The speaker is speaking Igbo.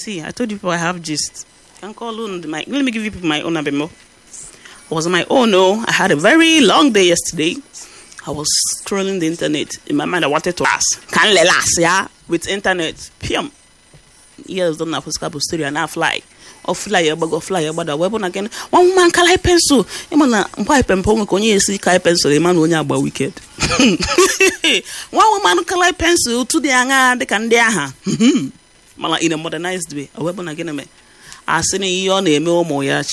see, I told you people I have gist. Can call on let me give you people my own abemo. It was my own. No, I had a very long day yesterday. I was scrolling the internet. In my mind, I wanted to ask, can last, yeah, with internet. PM. Years don't have a story and I fly. Or fly about the weapon again. One man can pencil. Imana pipe and poem when you see kai pencil, a man when you're about wicked. One woman can pencil to the anga, they can dare. Mala in a modernized way. A weapon again. I seen your name, Moya.